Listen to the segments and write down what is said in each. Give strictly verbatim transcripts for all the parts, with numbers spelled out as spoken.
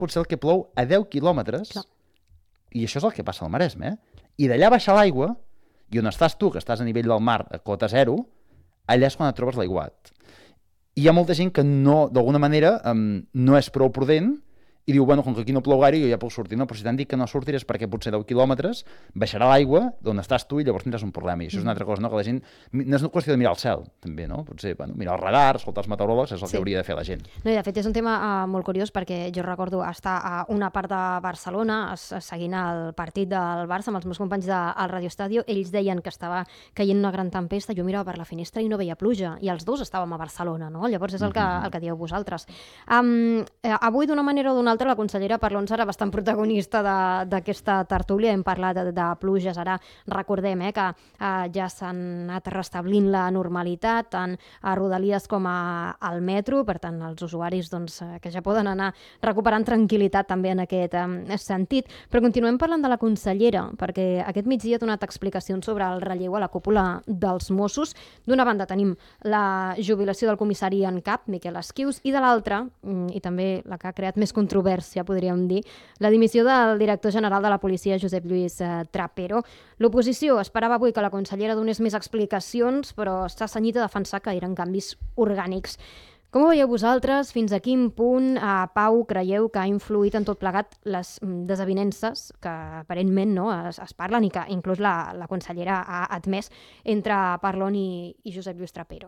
potser el que plou a deu quilòmetres, Clar. I això és el que passa al Maresme, eh? I d'allà baixa l'aigua, i on estàs tu, que estàs a nivell del mar, a cota zero, allà és quan et trobes l'aiguat. I hi ha molta gent que no, d'alguna manera, um, no és prou prudent, i diu, bueno, com que aquí no plou gaire, jo ja puc sortir. No, però si t'han dit que no sortiràs perquè potser deu quilòmetres, baixarà l'aigua d'on estàs tu i llavors tindràs un problema. I això és una altra cosa, no? Que la gent... No és una qüestió de mirar el cel, també, no? Potser, bueno, mirar el radar, escoltar els meteoròlegs, és el sí. que hauria de fer la gent. No, i de fet és un tema uh, molt curiós perquè jo recordo estar a una part de Barcelona seguint el partit del Barça amb els meus companys del Radio Estadio. Ells deien que estava caient una gran tempesta, jo mirava per la finestra i no veia pluja, i els dos estàvem a Barcelona, no? Llavors és el que, el que dieu vosaltres. Um, eh, avui, d'una manera o d'una altra, la consellera Parlon serà bastant protagonista d'aquesta tertúlia. Hem parlat de, de pluges, ara recordem eh, que eh, ja s'han anat restablint la normalitat tant a Rodalies com a, al metro, per tant els usuaris doncs, que ja poden anar recuperant tranquil·litat també en aquest eh, sentit. Però continuem parlant de la consellera, perquè aquest migdia ha donat explicacions sobre el relleu a la cúpula dels Mossos. D'una banda tenim la jubilació del comissari en cap, Miquel Esquius, i de l'altra, i també la que ha creat més controvèrsia, podríem dir, la dimissió del director general de la policia, Josep Lluís eh, Trapero. L'oposició esperava avui que la consellera donés més explicacions, però s'ha cenyit a defensar que eren canvis orgànics. Com ho veieu vosaltres? Fins a quin punt, eh, Pau, creieu que ha influït en tot plegat les desavinences que aparentment no, es, es parlen i que inclús la, la consellera ha admès entre Parlon i, i Josep Lluís Trapero?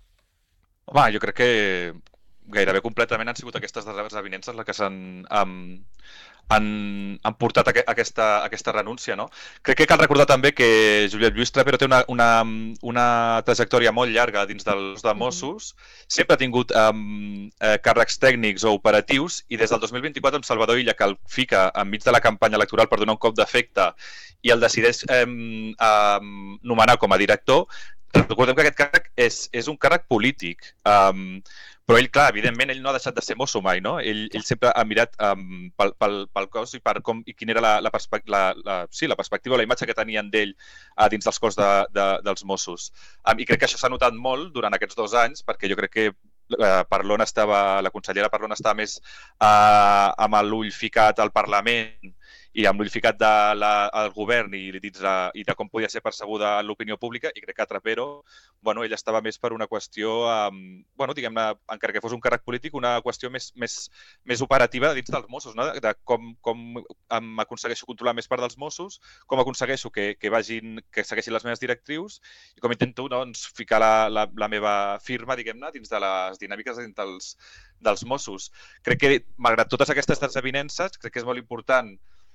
Home, jo crec que gairebé completament han sigut aquestes desavinences les que s'han um, han, han portat a aquesta, aquesta renúncia. No? Crec que cal recordar també que Josep Lluís Trapero té una, una, una trajectòria molt llarga dins dels de Mossos, sempre ha tingut um, eh, càrrecs tècnics o operatius, i des del dos mil vint-i-quatre amb Salvador Illa, que el fica enmig de la campanya electoral per donar un cop d'efecte i el decideix eh, eh, nomenar com a director, recordem que aquest càrrec és, és un càrrec polític. Um, Però ell, clar, evidentment, ell no ha deixat de ser mosso mai, no? Ell, ell sempre ha mirat um, pel, pel, pel cos i per com i quina era la, la, perspec la, la, sí, la perspectiva o la imatge que tenien d'ell uh, dins dels cos de, de, dels Mossos. Um, I crec que això s'ha notat molt durant aquests dos anys, perquè jo crec que uh, Parlon estava, la consellera Parlon estava més uh, amb l'ull ficat al Parlament i amb l'ull ficat del de govern i, dins de, i de com podia ser percebuda l'opinió pública, i crec que Trapero, bueno, ell estava més per una qüestió, um, bueno, diguem-ne, encara que fos un càrrec polític, una qüestió més, més, més operativa dins dels Mossos, no? De, de com, com um, aconsegueixo controlar més part dels Mossos, com aconsegueixo que, que, vagin, que segueixin les meves directrius, i com intento doncs, ficar la, la, la meva firma, diguem-ne, dins de les dinàmiques dins dels, dels Mossos. Crec que, malgrat totes aquestes desavinences, crec que és molt important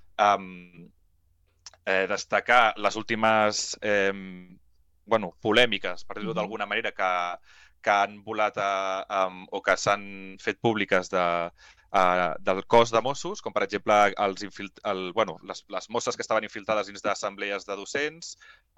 Um, eh, destacar les últimes eh, bueno, polèmiques, per dir-ho d'alguna manera, que, que han volat a, um, o que s'han fet públiques de, uh, del cos de Mossos, com per exemple els el, bueno, les, les mosses que estaven infiltrades dins d'assemblees de docents,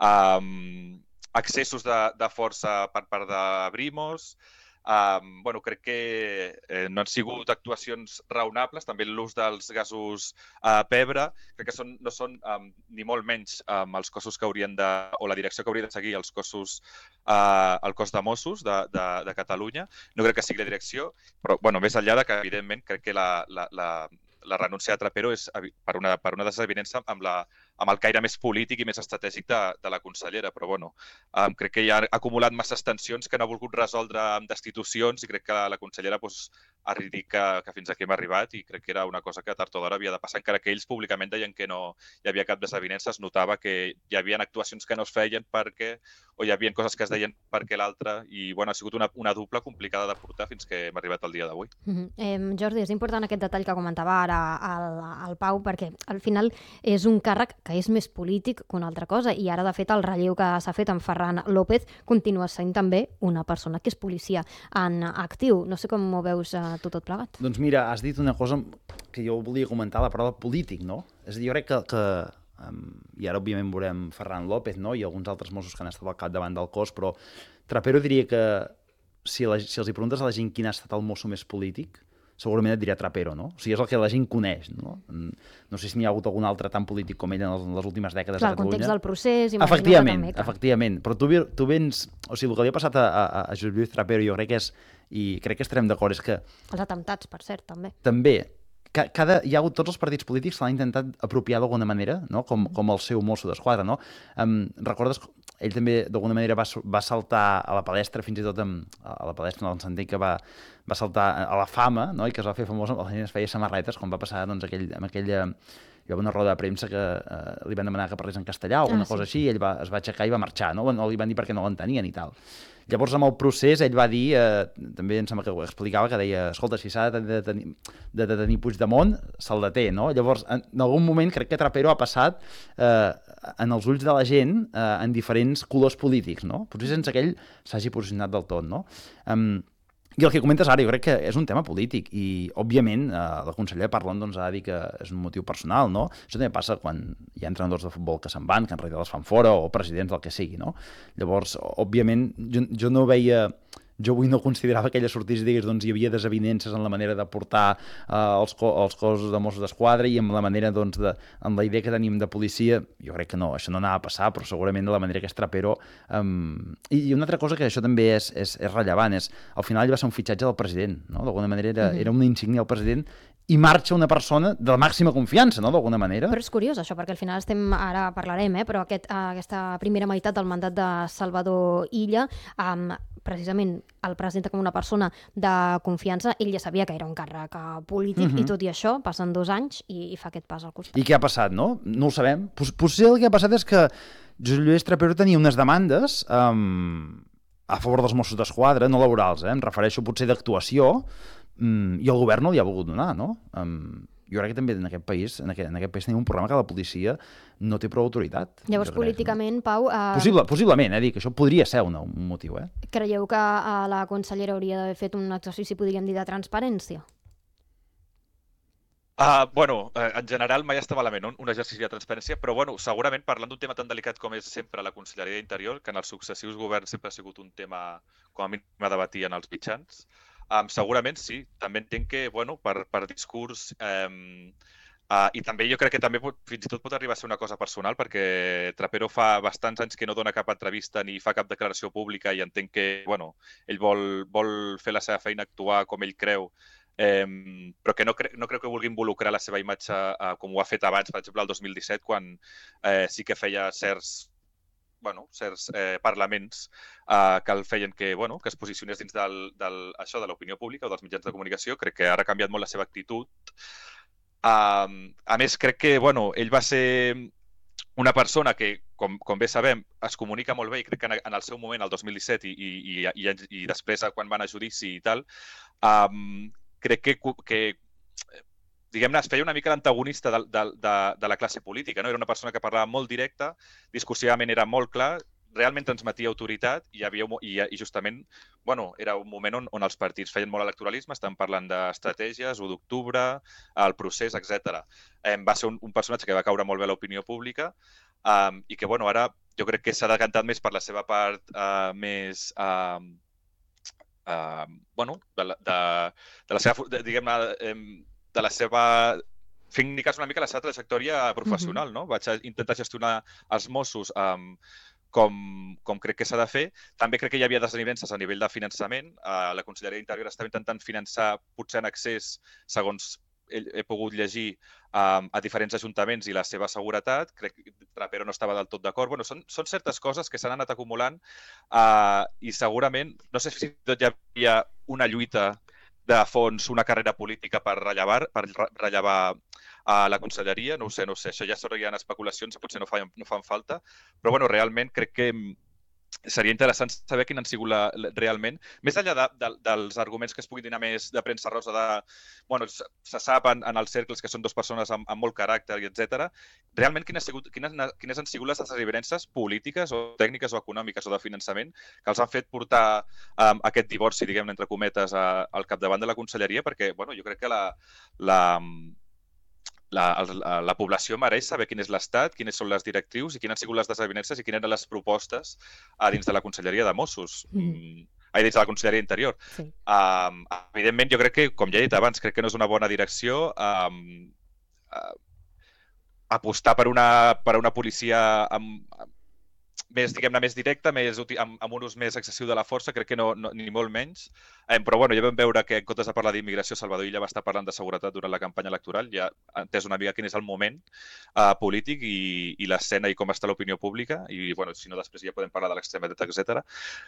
um, accessos de, de força per part de Brimos. Um, bueno, crec que eh, no han sigut actuacions raonables, també l'ús dels gasos uh, pebre, crec que són, no són um, ni molt menys um, els cossos que haurien de, o la direcció que hauria de seguir els cossos, uh, el cos de Mossos de, de, de Catalunya. No crec que sigui la direcció, però bueno, més enllà de que, evidentment, crec que la, la, la, la renúncia de Trapero és per una, per una desavinença amb, la, amb el caire més polític i més estratègic de, de la consellera, però bueno, um, crec que ja ha acumulat masses tensions que no ha volgut resoldre amb destitucions, i crec que la consellera pues, ha dit que, que fins aquí hem arribat, i crec que era una cosa que tard o d'hora havia de passar, encara que ells públicament deien que no hi havia cap desavinença. Es notava que hi havia actuacions que no es feien perquè, o hi havia coses que es deien perquè l'altre, i bueno, ha sigut una, una dupla complicada de portar fins que hem arribat al dia d'avui. Mm-hmm. eh, Jordi, és important aquest detall que comentava ara el, el Pau, perquè al final és un càrrec que és més polític que una altra cosa, i ara de fet el relleu que s'ha fet amb Ferran López continua sent també una persona que és policia en actiu. No sé com ho veus eh, tu tot plegat. Doncs mira, has dit una cosa que jo volia comentar, la paraula polític, no? És a dir, jo crec que, que um, i ara òbviament veurem Ferran López, no? I alguns altres Mossos que han estat al capdavant del cos, però Trapero diria que si, la, si els hi preguntes a la gent quin ha estat el mosso més polític, segurament et dirà Trapero, no? O sigui, és el que la gent coneix, no? No sé si n'hi ha hagut algun altre tan polític com ell en, les, en les últimes dècades Clar, a Catalunya. El context del procés, imagino efectivament, que també. Efectivament, però tu, tu vens... O sigui, el que li ha passat a, a, a Josep Lluís Trapero, jo crec que és, i crec que estarem d'acord, és que... Els atemptats, per cert, també. També, cada, hi ha hagut tots els partits polítics que l'han intentat apropiar d'alguna manera, no? com, com el seu mosso d'esquadra. No? Um, recordes, ell també d'alguna manera va, va saltar a la palestra, fins i tot amb, a la palestra en el sentit que va, va saltar a la fama, no? I que es va fer famós, la gent es feia samarretes, com va passar doncs, aquell, amb aquella... Hi va una roda de premsa que eh, li van demanar que parlés en castellà o alguna ah, sí. cosa així, i ell va, es va aixecar i va marxar, no? No li van dir perquè no l'entenien i tal. Llavors, amb el procés, ell va dir, eh, també em sembla que ho explicava, que deia, escolta, si s'ha de detenir, de detenir Puigdemont, se'l deté, no? Llavors, en, en algun moment, crec que Trapero ha passat eh, en els ulls de la gent eh, en diferents colors polítics, no? Potser sense que ell s'hagi posicionat del tot, no? Um, I el que comentes ara, jo crec que és un tema polític i, òbviament, eh, la consellera parlant doncs, ha de dir que és un motiu personal, no? Això també passa quan hi ha entrenadors de futbol que se'n van, que en realitat els fan fora, o presidents del que sigui, no? Llavors, òbviament, jo, jo no veia... Jo avui no considerava que ella sortís i digués doncs hi havia desavinences en la manera de portar eh, els, co els cossos de Mossos d'Esquadra i amb la manera, doncs, de, amb la idea que tenim de policia. Jo crec que no, això no anava a passar, però segurament de la manera que és Trapero... Um... I, I una altra cosa que això també és, és, és rellevant és, al final ell va ser un fitxatge del president, no? D'alguna manera era, mm-hmm. era una insígnia del president i marxa una persona de la màxima confiança, no?, d'alguna manera. Però és curiós això, perquè al final estem, ara parlarem, eh, però aquest, aquesta primera meitat del mandat de Salvador Illa, um, precisament el presenta com una persona de confiança, ell ja sabia que era un càrrec polític uh-huh. i tot i això passen dos anys i, i fa aquest pas al costat. I què ha passat, no? No ho sabem. Potser el que ha passat és que Josep Lluís Trapero tenia unes demandes um, a favor dels Mossos d'Esquadra, no laborals, eh? Em refereixo potser d'actuació, um, i el govern no li ha volgut donar, no? Um, jo crec que també en aquest país en aquest, en aquest país tenim un problema que la policia no té prou autoritat. Llavors, crec, políticament, no? Pau... Eh... Possible, possiblement, eh? Dic, això podria ser un, un motiu, eh? Creieu que eh, la consellera hauria d'haver fet un exercici, podríem dir, de transparència? Uh, bueno, uh, en general mai està malament un, un exercici de transparència, però bueno, segurament parlant d'un tema tan delicat com és sempre la Conselleria d'Interior, que en els successius governs sempre ha sigut un tema com a mínim a debatir en els mitjans, um, segurament sí, també entenc que, bueno, per, per discurs... Um, uh, I també jo crec que també pot, fins i tot pot arribar a ser una cosa personal, perquè Trapero fa bastants anys que no dona cap entrevista ni fa cap declaració pública i entenc que, bueno, ell vol, vol fer la seva feina, actuar com ell creu, Eh, però que no, cre no crec que vulgui involucrar la seva imatge eh, com ho ha fet abans, per exemple, el dos mil disset, quan eh, sí que feia certs, bueno, certs eh, parlaments eh, que el feien que, bueno, que es posicionés dins del, del, això de l'opinió pública o dels mitjans de comunicació. Crec que ara ha canviat molt la seva actitud. Uh, a més, crec que, bueno, ell va ser una persona que, com, com bé sabem, es comunica molt bé i crec que en, en el seu moment, el dos mil disset, i, i, i, i, i després quan van a judici i tal, um, crec que, que diguem-ne, es feia una mica l'antagonista de, de, de, de la classe política, no? Era una persona que parlava molt directa, discursivament era molt clar, realment transmetia autoritat i, havia, i, i justament, bueno, era un moment on, on els partits feien molt electoralisme, estan parlant d'estratègies, u d'octubre, el procés, etcètera. Eh, va ser un, un personatge que va caure molt bé a l'opinió pública um, i que, bueno, ara jo crec que s'ha decantat més per la seva part uh, més... Uh, Uh, bueno, de la, de, de la seva, de, diguem-ne, de la seva... Fent ni cas una mica la seva trajectòria professional, no? Vaig intentar gestionar els Mossos um, com, com crec que s'ha de fer. També crec que hi havia desavinences a nivell de finançament. Uh, la Conselleria d'Interior estava intentant finançar, potser en excés, segons he, he pogut llegir, um, a diferents ajuntaments i la seva seguretat. Crec que Trapero no estava del tot d'acord. Bueno, són, són certes coses que s'han anat acumulant uh, i segurament, no sé si tot hi havia una lluita de fons, una carrera política per rellevar, per rellevar uh, la conselleria. No ho sé, no ho sé. Això ja serien especulacions, potser no fan, no fan falta. Però, bueno, realment crec que seria interessant saber quin han sigut la, la, realment, més enllà de, de, dels arguments que es puguin donar més de premsa rosa, de, bueno, se, se sap en, en els cercles que són dues persones amb, amb molt caràcter, etcètera. Realment, quines, sigut, quines, quines han sigut les desavinences polítiques o tècniques o econòmiques o de finançament que els han fet portar um, aquest divorci, diguem-ne, entre cometes, a, al capdavant de la conselleria? Perquè, bueno, jo crec que la... la La, la, la població mereix saber quin és l'estat, quines són les directrius i quines han sigut les desavinences i quines eren les propostes a dins de la Conselleria de Mossos, mm. a dins de la Conselleria d'Interior. Sí. Um, evidentment, jo crec que, com ja he dit abans, crec que no és una bona direcció um, uh, apostar per una, per una policia amb, més, diguem-ne, més directa, més útil, amb, amb un ús més excessiu de la força, crec que no, no ni molt menys. Eh, però bueno, ja vam veure que en comptes de parlar d'immigració, Salvador Illa va estar parlant de seguretat durant la campanya electoral, ja ha entès una mica quin és el moment eh, polític i, i l'escena i com està l'opinió pública, i bueno, si no després ja podem parlar de l'extrema dreta, etcètera.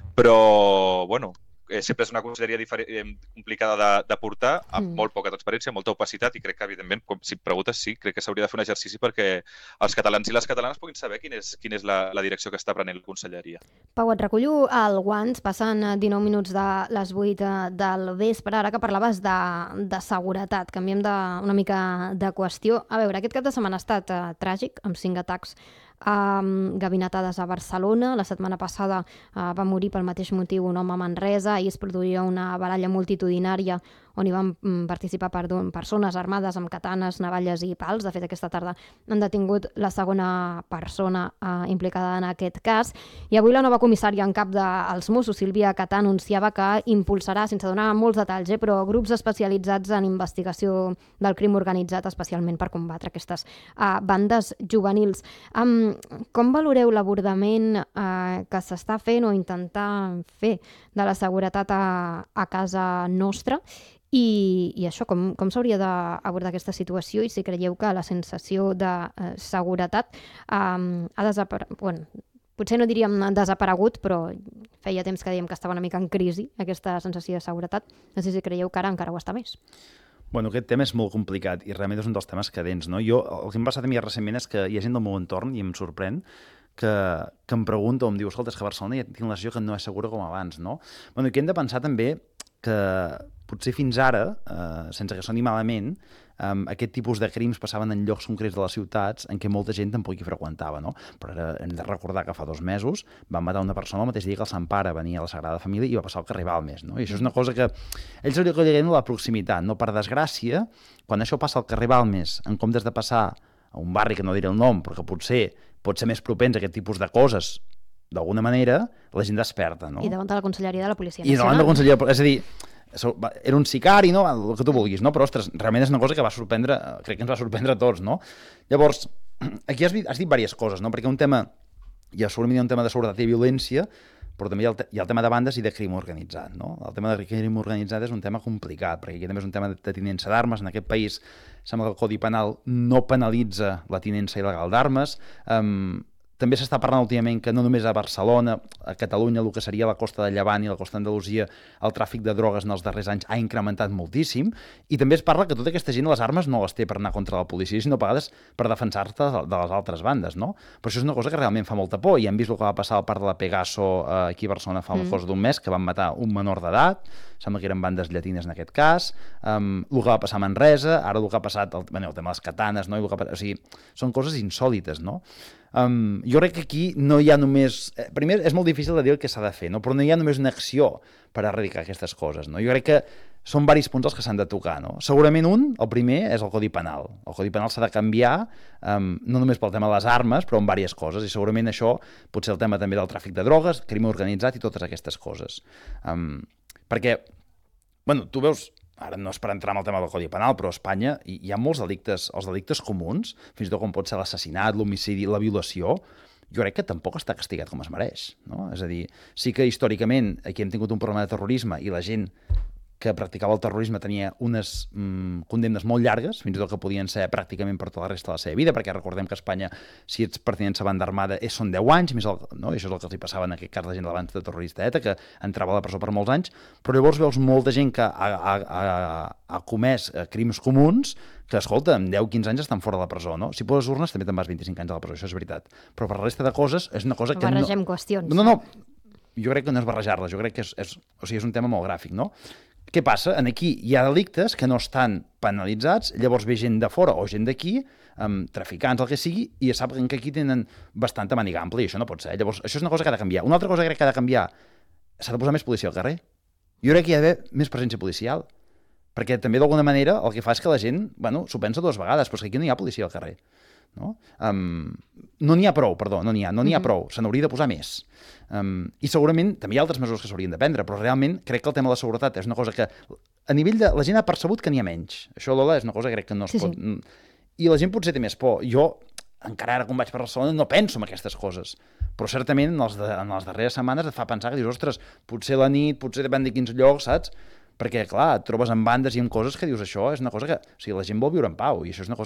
Però, bueno, eh, sempre és una conselleria eh, complicada de, de portar, amb mm. molt poca transparència, molta opacitat, i crec que, evidentment, com, si preguntes, sí, crec que s'hauria de fer un exercici perquè els catalans i les catalanes puguin saber quina és, quina és la, la direcció que està prenent la conselleria. Pau, et recullo el guants, passen dinou minuts de les vuit del vespre, ara que parlaves de, de seguretat, canviem de, una mica de qüestió. A veure, aquest cap de setmana ha estat uh, tràgic, amb cinc atacs Um, gabinetades a Barcelona. La setmana passada uh, va morir pel mateix motiu un home a Manresa i es produïa una baralla multitudinària on hi van um, participar perdó, persones armades amb katanes, navalles i pals. De fet, aquesta tarda han detingut la segona persona uh, implicada en aquest cas. I avui la nova comissària en cap dels Mossos, Sílvia Catà, anunciava que impulsarà, sense donar molts detalls, eh, però grups especialitzats en investigació del crim organitzat, especialment per combatre aquestes uh, bandes juvenils. Um, Com valoreu l'abordament eh, que s'està fent o intentar fer de la seguretat a, a casa nostra i, i això, com, com s'hauria d'abordar aquesta situació i si creieu que la sensació de eh, seguretat eh, ha desaparegut, bueno, potser no diríem desaparegut, però feia temps que dèiem que estava una mica en crisi aquesta sensació de seguretat. No sé si creieu que ara encara ho està més. Bueno, aquest tema és molt complicat i realment és un dels temes cadents, no? Jo, el que em ha passat a mi recentment és que hi ha gent del meu entorn, i em sorprèn, que, que em pregunta o em diu, escolta, és que a Barcelona ja tinc la sensació que no és segura com abans, no? Bueno, i que hem de pensar també que potser fins ara, eh, sense que soni malament, eh, aquest tipus de crims passaven en llocs concrets de les ciutats en què molta gent tampoc hi freqüentava, no? Però ara hem de recordar que fa dos mesos van matar una persona el mateix dia que el Sant Pare venia a la Sagrada Família i va passar al carrer Balmes, no? I això és una cosa que ells hauria de dir la proximitat, no? Per desgràcia, quan això passa al carrer Balmes, en comptes de passar a un barri que no diré el nom, però que potser pot ser més propens a aquest tipus de coses, d'alguna manera, la gent desperta, no? I davant de la Conselleria de la Policia Nacional. I davant de la Conselleria, és a dir, era un sicari, no? El que tu vulguis, no? Però, ostres, realment és una cosa que va sorprendre, crec que ens va sorprendre a tots, no? Llavors, aquí has, has dit diverses coses, no? Perquè un tema, ja segurament hi ha un tema de seguretat i violència, però també hi ha, el, hi ha el tema de bandes i de crim organitzat, no? El tema de crim organitzat és un tema complicat, perquè aquí també és un tema de tinença d'armes. En aquest país sembla que el Codi Penal no penalitza la tinença il·legal d'armes. Um, També s'està parlant últimament que no només a Barcelona, a Catalunya, el que seria la costa de Llevant i la costa d'Andalusia, el tràfic de drogues en els darrers anys ha incrementat moltíssim, i també es parla que tota aquesta gent les armes no les té per anar contra la policia, sinó a vegades per defensar-te de les altres bandes, no? Però això és una cosa que realment fa molta por, i hem vist el que va passar al parc de la Pegaso eh, aquí a Barcelona fa mm. cosa d'un mes, que van matar un menor d'edat, sembla que eren bandes llatines en aquest cas, um, el que va passar a Manresa, ara el que ha passat, el, bueno, el tema de les katanes, no? I el que ha, o sigui, són coses insòlites, no? Um, jo crec que aquí no hi ha només... Eh, primer, és molt difícil de dir el que s'ha de fer, no? Però no hi ha només una acció per erradicar aquestes coses, no? Jo crec que són diversos punts els que s'han de tocar, no? Segurament un, el primer, és el Codi Penal. El Codi Penal s'ha de canviar, um, no només pel tema de les armes, però en diverses coses, i segurament això pot ser el tema també del tràfic de drogues, crim organitzat i totes aquestes coses. Um, perquè, bueno, tu veus... Ara no és per entrar en el tema del Codi Penal, però a Espanya hi ha molts delictes, els delictes comuns, fins i tot com pot ser l'assassinat, l'homicidi, la violació, jo crec que tampoc està castigat com es mereix, no? És a dir, sí que històricament aquí hem tingut un problema de terrorisme i la gent que practicava el terrorisme tenia unes mm, condemnes molt llargues, fins i tot que podien ser pràcticament per tota la resta de la seva vida, perquè recordem que a Espanya, si ets pertinents a banda armada, és, són deu anys, més el, no? I això és el que els hi passava en aquest cas la gent de la banda terrorista ETA, que entrava a la presó per molts anys, però llavors veus molta gent que ha, ha, ha, ha comès crims comuns, que, escolta, en deu quinze anys estan fora de la presó, no? Si poses urnes també te'n vas vint-i-cinc anys a la presó, això és veritat. Però per la resta de coses és una cosa que no... Barregem qüestions. No, no, jo crec que no és barrejar-les, jo crec que és, és, o sigui, és un tema molt gràfic, no? Què passa? En aquí hi ha delictes que no estan penalitzats, llavors ve gent de fora o gent d'aquí, um, traficants, el que sigui, i ja saben que aquí tenen bastanta màniga àmplia, i això no pot ser. Llavors, això és una cosa que ha de canviar. Una altra cosa que crec que ha de canviar, s'ha de posar més policia al carrer. Jo crec que hi ha d'haver més presència policial, perquè també d'alguna manera el que fa és que la gent, bueno, s'ho pensa dues vegades, però és que aquí no hi ha policia al carrer. No um, no n'hi ha prou, perdó, no n'hi ha, no n'hi ha prou, se n'hauria de posar més. Um, I segurament també hi ha altres mesures que s'haurien de prendre, però realment crec que el tema de la seguretat és una cosa que a nivell de... La gent ha percebut que n'hi ha menys. Això, Lola, és una cosa que crec que no es sí, pot... Sí. I la gent potser té més por. Jo, encara ara quan vaig per Barcelona no penso en aquestes coses, però certament en, els de, en les darreres setmanes et fa pensar que dius, ostres, potser la nit, potser depèn de quins llocs, saps? Perquè, clar, et trobes en bandes i en coses que dius, això és una cosa que... O sigui, la gent vol viure en pau, i això és una cosa